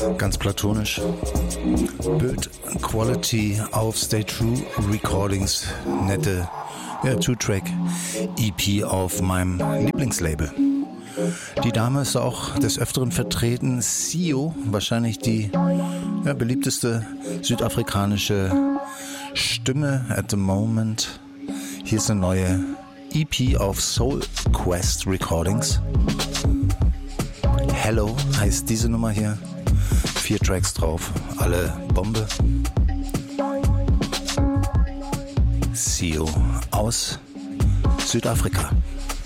ganz platonisch. Build Quality auf Stay True Recordings, nette Two-Track EP auf meinem Lieblingslabel. Die Dame ist auch des Öfteren vertreten. Sio, wahrscheinlich die beliebteste südafrikanische Stimme at the moment. Hier ist eine neue EP auf Soul Quest Recordings. Hello heißt diese Nummer hier. 4 Tracks drauf, alle Bombe. Sio aus Südafrika.